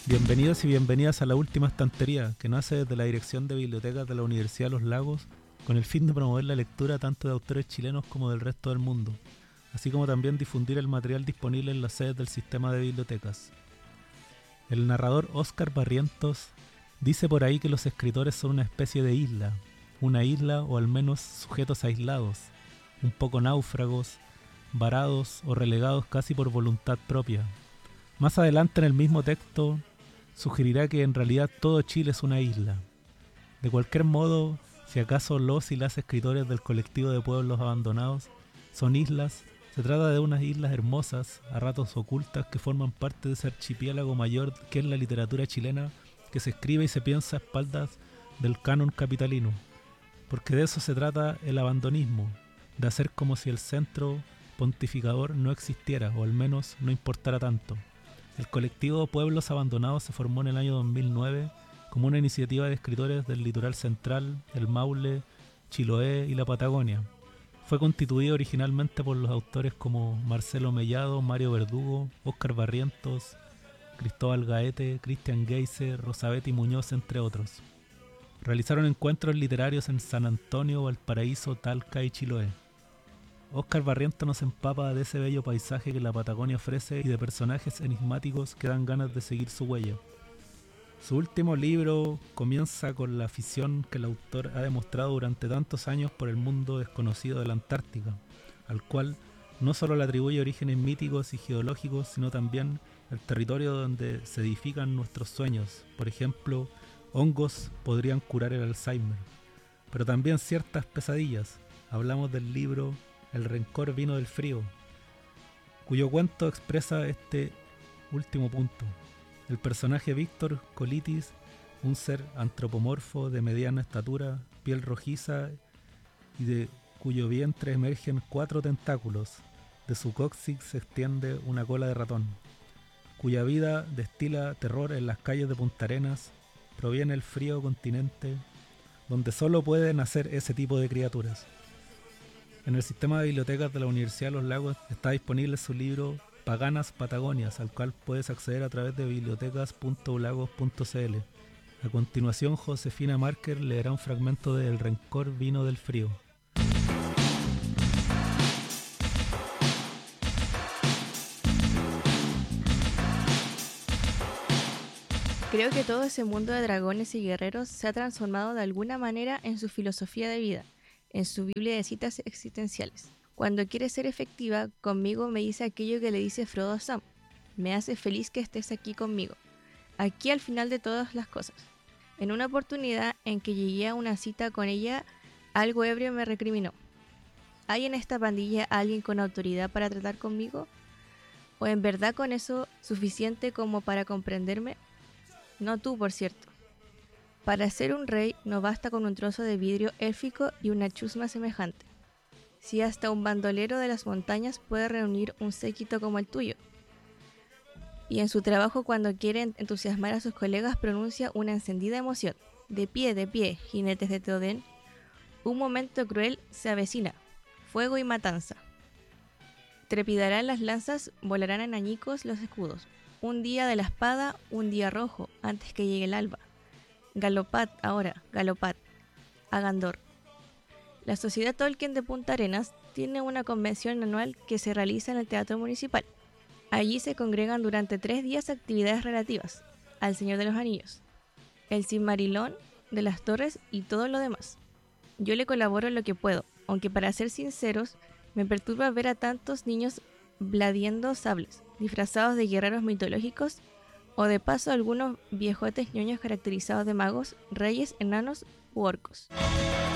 Bienvenidos y bienvenidas a La Última Estantería, que nace desde la Dirección de Bibliotecas de la Universidad de Los Lagos, con el fin de promover la lectura tanto de autores chilenos como del resto del mundo, así como también difundir el material disponible en las sedes del sistema de bibliotecas. El narrador Óscar Barrientos dice por ahí que los escritores son una especie de isla, una isla o al menos sujetos aislados, un poco náufragos, varados o relegados casi por voluntad propia. Más adelante en el mismo texto sugerirá que en realidad todo Chile es una isla. De cualquier modo, si acaso los y las escritores del colectivo de pueblos abandonados son islas, se trata de unas islas hermosas, a ratos ocultas, que forman parte de ese archipiélago mayor que es la literatura chilena, que se escribe y se piensa a espaldas del canon capitalino. Porque de eso se trata el abandonismo, de hacer como si el centro pontificador no existiera, o al menos no importara tanto. El colectivo Pueblos Abandonados se formó en el año 2009 como una iniciativa de escritores del litoral central, el Maule, Chiloé y la Patagonia. Fue constituido originalmente por los autores como Marcelo Mellado, Mario Verdugo, Óscar Barrientos, Cristóbal Gaete, Cristian Geise, Rosabeth Muñoz, entre otros. Realizaron encuentros literarios en San Antonio, Valparaíso, Talca y Chiloé. Óscar Barrientos nos empapa de ese bello paisaje que la Patagonia ofrece y de personajes enigmáticos que dan ganas de seguir su huella. Su último libro comienza con la afición que el autor ha demostrado durante tantos años por el mundo desconocido de la Antártica, al cual no solo le atribuye orígenes míticos y geológicos, sino también el territorio donde se edifican nuestros sueños. Por ejemplo, hongos podrían curar el Alzheimer, pero también ciertas pesadillas. Hablamos del libro El rencor vino del frío, cuyo cuento expresa este último punto. El personaje Víctor Colitis, un ser antropomorfo de mediana estatura, piel rojiza y de cuyo vientre emergen 4 tentáculos, de su coxis se extiende una cola de ratón, cuya vida destila terror en las calles de Punta Arenas, proviene del frío continente, donde solo pueden nacer ese tipo de criaturas. En el sistema de bibliotecas de la Universidad de Los Lagos está disponible su libro Paganas Patagonias, al cual puedes acceder a través de bibliotecas.ulagos.cl. A continuación, Josefina Marker leerá un fragmento de El rencor vino del frío. Creo que todo ese mundo de dragones y guerreros se ha transformado de alguna manera en su filosofía de vida, en su Biblia de citas existenciales. Cuando quiere ser efectiva, conmigo me dice aquello que le dice Frodo a Sam: me hace feliz que estés aquí conmigo, aquí al final de todas las cosas. En una oportunidad en que llegué a una cita con ella, algo ebrio me recriminó: ¿hay en esta pandilla alguien con autoridad para tratar conmigo? ¿O en verdad con eso suficiente como para comprenderme? No tú, por cierto. Para ser un rey no basta con un trozo de vidrio élfico y una chusma semejante. Si hasta un bandolero de las montañas puede reunir un séquito como el tuyo. Y en su trabajo, cuando quiere entusiasmar a sus colegas, pronuncia una encendida emoción: de pie, jinetes de Teodén. Un momento cruel se avecina, fuego y matanza. Trepidarán las lanzas, volarán en añicos los escudos. Un día de la espada, un día rojo, antes que llegue el alba. Galopad ahora, galopad. A Gandor. La Sociedad Tolkien de Punta Arenas tiene una convención anual que se realiza en el Teatro Municipal. Allí se congregan durante 3 días actividades relativas al Señor de los Anillos, el Silmarillion de las Torres y todo lo demás. Yo le colaboro en lo que puedo, aunque para ser sinceros, me perturba ver a tantos niños bladiendo sables, disfrazados de guerreros mitológicos, o de paso algunos viejotes ñoños caracterizados de magos, reyes, enanos u orcos.